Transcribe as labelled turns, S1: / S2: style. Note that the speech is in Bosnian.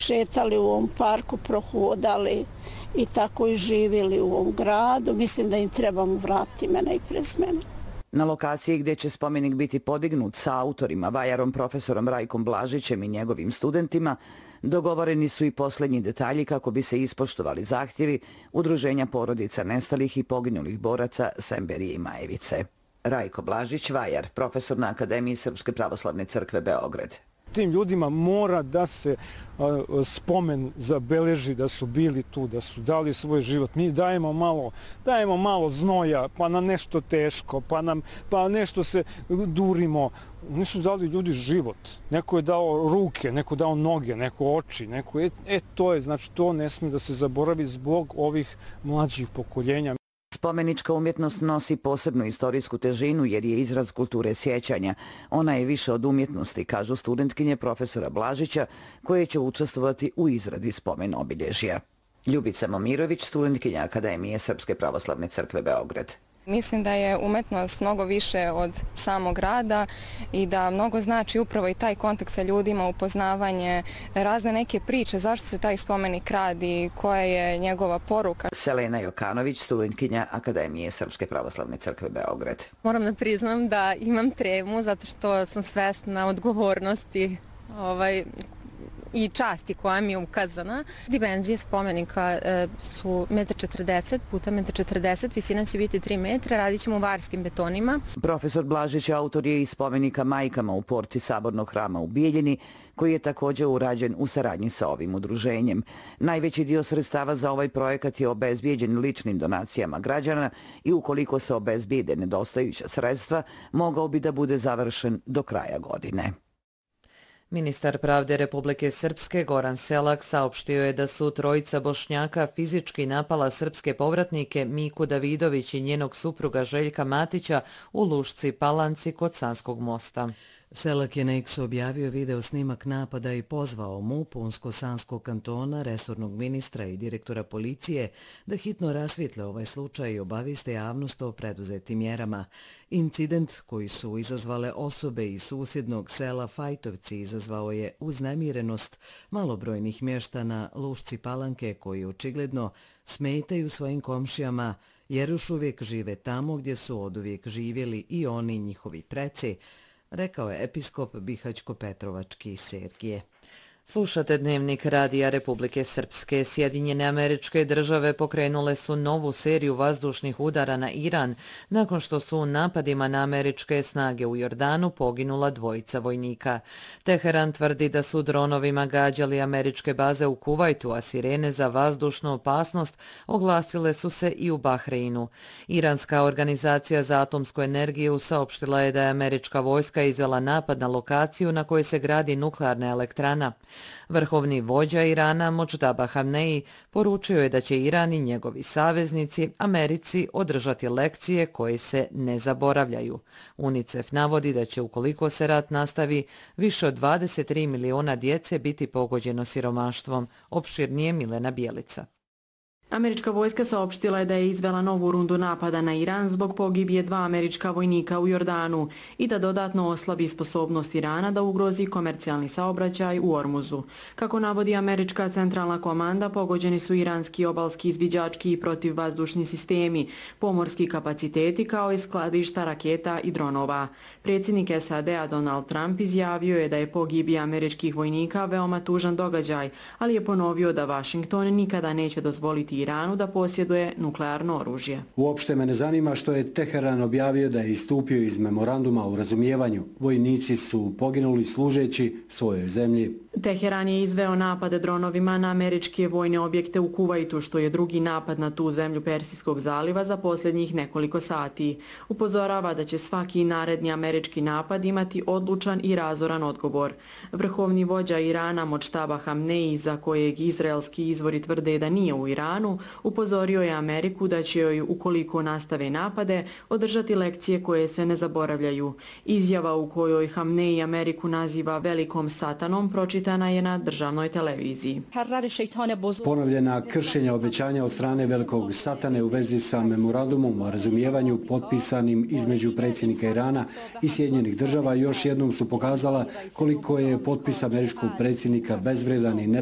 S1: šetali u ovom parku, prohodali i tako i živjeli u ovom gradu. Mislim da im trebamo vratiti imena i prezimena.
S2: Na lokaciji gdje će spomenik biti podignut sa autorima, vajarom profesorom Rajkom Blažićem i njegovim studentima, dogovoreni su i posljednji detalji kako bi se ispoštovali zahtjevi Udruženja porodica nestalih i poginulih boraca Semberije i Majevice. Rajko Blažić, vajar, profesor na Akademiji Srpske pravoslavne crkve Beograd.
S3: Tim ljudima mora da se spomen zabeleži da su bili tu, da su dali svoj život. Mi dajemo malo znoja, pa na nešto teško, pa nešto se durimo. Oni su dali ljudi život. Neko je dao ruke, neko je dao noge, neko oči, to je, znači to ne smije da se zaboravi zbog ovih mlađih pokoljenja.
S2: Spomenička umjetnost nosi posebnu istorijsku težinu jer je izraz kulture sjećanja. Ona je više od umjetnosti, kažu studentkinje profesora Blažića, koje će učestvovati u izradi spomen obilježja. Ljubica Momirović, studentkinja Akademije Srpske pravoslavne crkve Beograd.
S4: Mislim da je umetnost mnogo više od samog rada i da mnogo znači upravo i taj kontakt sa ljudima, upoznavanje, razne neke priče, zašto se taj spomenik radi, koja je njegova poruka.
S2: Selena Jokanović, studentkinja Akademije Srpske pravoslavne crkve Beograd.
S5: Moram da priznam da imam tremu zato što sam svesna odgovornosti i časti koja mi je ukazana. Dimenzije spomenika su 1,40 m puta 1,40 m, visina će biti 3 metra, radit ćemo u varskim betonima.
S2: Profesor Blažić autor je i spomenika majkama u porti Sabornog hrama u Bijeljini, koji je također urađen u saradnji sa ovim udruženjem. Najveći dio sredstava za ovaj projekat je obezbijeđen ličnim donacijama građana i ukoliko se obezbijede nedostajuća sredstva, mogao bi da bude završen do kraja godine.
S6: Ministar pravde Republike Srpske Goran Selak saopštio je da su trojica Bošnjaka fizički napala srpske povratnike Miku Davidović i njenog supruga Željka Matića u Lušci Palanci kod Sanskog mosta.
S7: Selak je na X objavio video snimak napada i pozvao MUP Unsko-Sanskog kantona, resornog ministra i direktora policije da hitno rasvijetle ovaj slučaj i obaviste javnost o preduzetim mjerama. Incident koji su izazvale osobe iz susjednog sela Fajtovci izazvao je uznemirenost malobrojnih mještana Lušci Palanke koji očigledno smetaju svojim komšijama jer još uvijek žive tamo gdje su oduvijek živjeli i oni njihovi preci, rekao je episkop Bihaćko-Petrovački Sergije.
S6: Slušate Dnevnik Radija Republike Srpske. Sjedinjene Američke Države pokrenule su novu seriju vazdušnih udara na Iran nakon što su u napadima na američke snage u Jordanu poginula 2 vojnika. Teheran tvrdi da su dronovima gađali američke baze u Kuvajtu, a sirene za vazdušnu opasnost oglasile su se i u Bahreinu. Iranska organizacija za atomsku energiju saopštila je da je američka vojska izvela napad na lokaciju na kojoj se gradi nuklearna elektrana. Vrhovni vođa Irana Modždaba Hamneji poručio je da će Iran i njegovi saveznici Americi održati lekcije koje se ne zaboravljaju. UNICEF navodi da će ukoliko se rat nastavi, više od 23 miliona djece biti pogođeno siromaštvom. Opširnije Milena Bijelica.
S8: Američka vojska saopštila je da je izvela novu rundu napada na Iran zbog pogibije 2 američka vojnika u Jordanu i da dodatno oslabi sposobnost Irana da ugrozi komercijalni saobraćaj u Ormuzu. Kako navodi američka centralna komanda, pogođeni su iranski obalski izviđački i protivvazdušni sistemi, pomorski kapaciteti kao i skladišta raketa i dronova. Predsjednik SAD-a Donald Trump izjavio je da je pogibija američkih vojnika veoma tužan događaj, ali je ponovio da Washington nikada neće dozvoliti Iranu da posjeduje nuklearno oružje.
S9: Uopšte me ne zanima što je Teheran objavio da je istupio iz memoranduma o razumijevanju. Vojnici su poginuli služeći svojoj zemlji.
S8: Teheran je izveo napade dronovima na američke vojne objekte u Kuvajtu, što je drugi napad na tu zemlju Persijskog zaliva za posljednjih nekoliko sati. Upozorava da će svaki naredni američki napad imati odlučan i razoran odgovor. Vrhovni vođa Irana Modždaba Hamneji, za kojeg izraelski izvori tvrde da nije u Iranu, upozorio je Ameriku da će joj, ukoliko nastave napade, održati lekcije koje se ne zaboravljaju. Izjava u kojoj Hamneji Ameriku naziva velikom satanom pročitana je na državnoj televiziji.
S9: Ponovljena kršenja obećanja od strane velikog satane u vezi sa memorandumom o razumijevanju potpisanim između predsjednika Irana i Sjedinjenih država još jednom su pokazala koliko je potpis američkog predsjednika bezvredan i